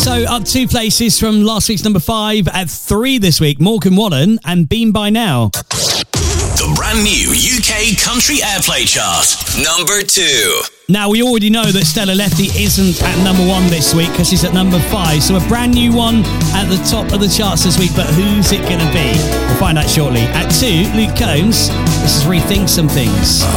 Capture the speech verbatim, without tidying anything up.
So up two places from last week's number five. At three this week, Morgan Wallen and Been By Now. The brand new U K Country Airplay Chart, number two. Now, we already know that Stella Lefty isn't at number one this week because she's at number five. So a brand new one at the top of the charts this week, but who's it going to be? We'll find out shortly. At two, Luke Combs. This is Rethink Some Things.